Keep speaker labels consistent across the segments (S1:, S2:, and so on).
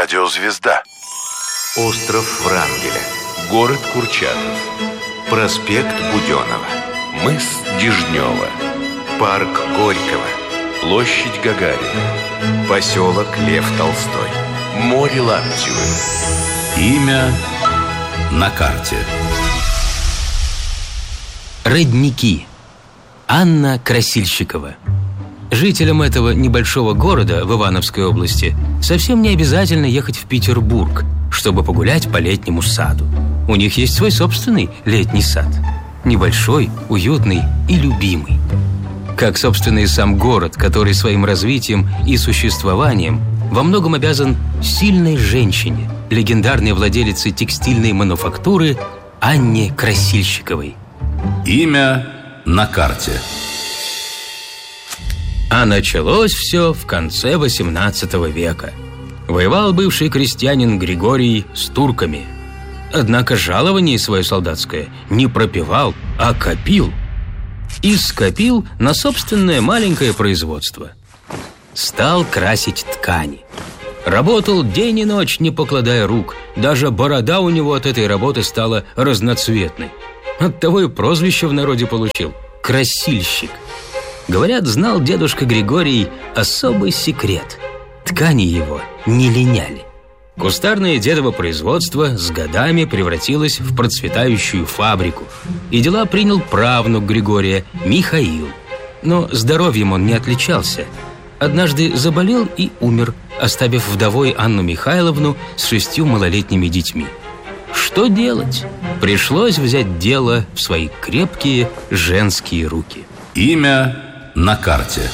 S1: Радиозвезда.
S2: Остров Врангеля.
S3: Город Курчатов.
S2: Проспект Буденова.
S3: Мыс Дежнева.
S2: Парк Горького.
S3: Площадь Гагарина.
S2: Поселок Лев Толстой.
S3: Море Лаптевы.
S4: Имя на карте.
S5: Родники. Анна Красильщикова. Жителям этого небольшого города в Ивановской области совсем не обязательно ехать в Петербург, чтобы погулять по летнему саду. У них есть свой собственный летний сад. Небольшой, уютный и любимый. Как, собственно, и сам город, который своим развитием и существованием во многом обязан сильной женщине, легендарной владелице текстильной мануфактуры Анне Красильщиковой.
S4: Имя на карте.
S5: А началось все в конце XVIII века. Воевал бывший крестьянин Григорий с турками. Однако жалование свое солдатское не пропивал, а копил. И скопил на собственное маленькое производство. Стал красить ткани. Работал день и ночь, не покладая рук. Даже борода у него от этой работы стала разноцветной. Оттого и прозвище в народе получил – красильщик. Говорят, знал дедушка Григорий особый секрет. Ткани его не линяли. Кустарное дедово производство с годами превратилось в процветающую фабрику. И дела принял правнук Григория, Михаил. Но здоровьем он не отличался. Однажды заболел и умер, оставив вдовой Анну Михайловну с 6 малолетними детьми. Что делать? Пришлось взять дело в свои крепкие женские руки.
S4: Имя на карте.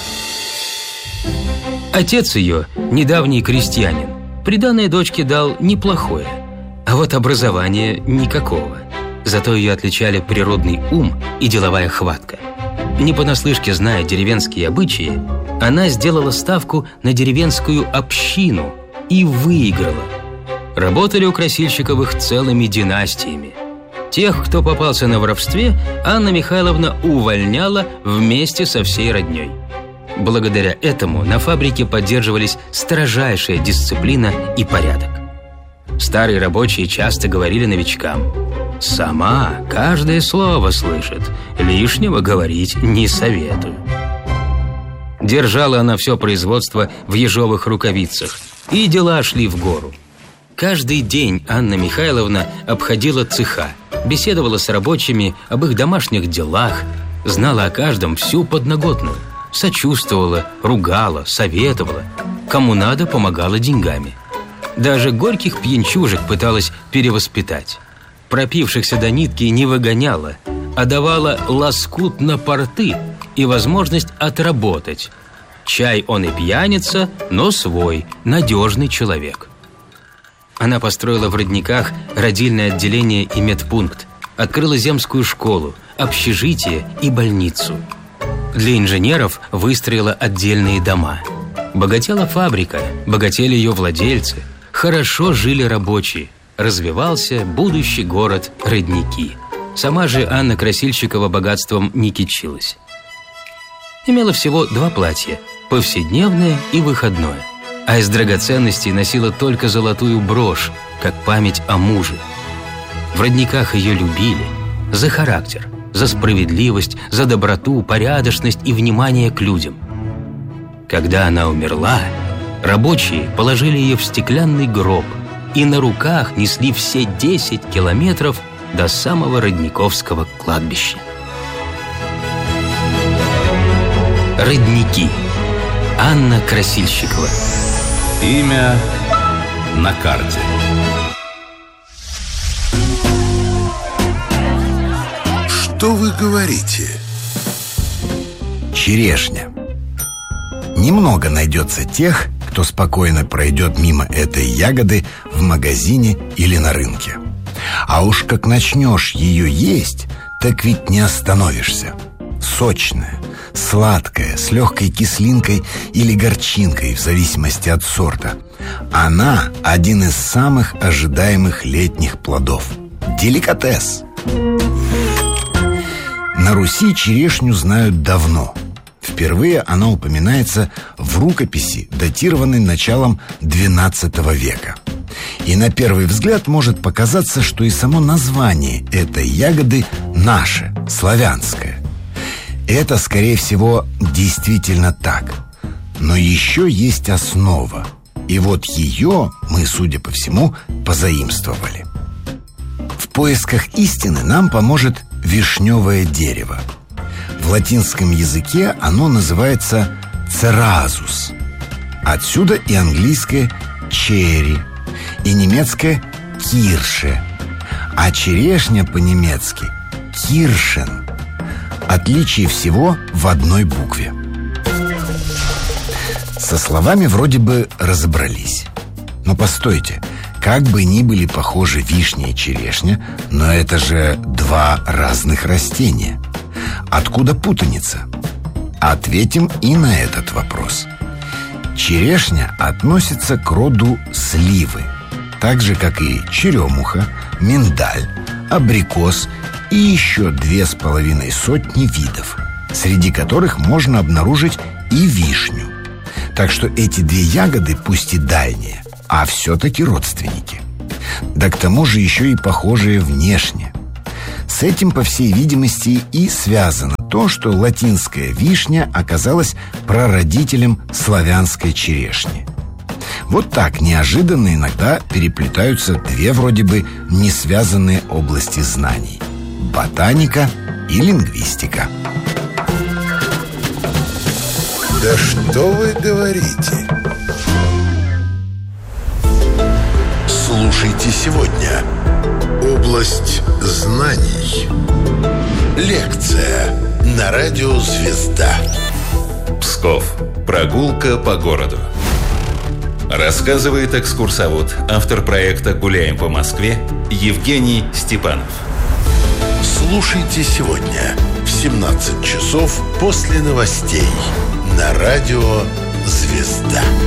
S5: Отец ее, недавний крестьянин, приданое дочке дал неплохое, а вот образования никакого. Зато ее отличали природный ум и деловая хватка. Не понаслышке зная деревенские обычаи, она сделала ставку на деревенскую общину и выиграла. Работали у Красильщиковых целыми династиями. Тех, кто попался на воровстве, Анна Михайловна увольняла вместе со всей родней. Благодаря этому на фабрике поддерживались строжайшая дисциплина и порядок. Старые рабочие часто говорили новичкам: «Сама каждое слово слышит, лишнего говорить не советую». Держала она все производство в ежовых рукавицах, и дела шли в гору. Каждый день Анна Михайловна обходила цеха, беседовала с рабочими об их домашних делах, знала о каждом всю подноготную, сочувствовала, ругала, советовала, кому надо, помогала деньгами. Даже горьких пьянчужек пыталась перевоспитать. Пропившихся до нитки не выгоняла, а давала лоскут на порты и возможность отработать. Чай он и пьяница, но свой, надежный человек. Она построила в Родниках родильное отделение и медпункт, открыла земскую школу, общежитие и больницу. Для инженеров выстроила отдельные дома. Богатела фабрика, богатели ее владельцы, хорошо жили рабочие, развивался будущий город Родники. Сама же Анна Красильщикова богатством не кичилась. Имела всего 2 платья – повседневное и выходное. А из драгоценностей носила только золотую брошь, как память о муже. В Родниках ее любили за характер, за справедливость, за доброту, порядочность и внимание к людям. Когда она умерла, рабочие положили ее в стеклянный гроб и на руках несли все 10 километров до самого Родниковского кладбища. Родники. Анна Красильщикова.
S4: Имя на карте.
S1: Что вы говорите?
S6: Черешня. Немного найдется тех, кто спокойно пройдет мимо этой ягоды в магазине или на рынке. А уж как начнешь ее есть, так ведь не остановишься. Сочная, сладкая, с легкой кислинкой или горчинкой, в зависимости от сорта. Она один из самых ожидаемых летних плодов. Деликатес. На Руси черешню знают давно. В Впервые она упоминается в рукописи, датированной началом XII века. И на первый взгляд может показаться, что и само название этой ягоды наше, славянское. Это, скорее всего, действительно так. Но еще есть основа. И вот ее мы, судя по всему, позаимствовали. В поисках истины нам поможет вишневое дерево. В латинском языке оно называется церазус. Отсюда и английское черри, и немецкое кирше. А черешня по-немецки киршен. Отличие всего в одной букве. Со словами вроде бы разобрались. Но постойте, как бы ни были похожи вишня и черешня, но это же два разных растения. Откуда путаница? Ответим и на этот вопрос. Черешня относится к роду сливы, так же, как и черемуха, миндаль, абрикос и еще 2,5 видов, среди которых можно обнаружить и вишню. Так что эти две ягоды, пусть и дальние, а все-таки родственники. Да к тому же еще и похожие внешне. С этим, по всей видимости, и связано то, что латинская вишня оказалась прародителем славянской черешни. Вот так неожиданно иногда переплетаются две вроде бы не связанные области знаний – ботаника и лингвистика.
S1: Да что вы говорите? Слушайте сегодня. Область знаний. Лекция на радио «Звезда».
S3: Псков. Прогулка по городу. Рассказывает экскурсовод, автор проекта «Гуляем по Москве» Евгений Степанов.
S1: Слушайте сегодня в 17 часов после новостей на радио «Звезда».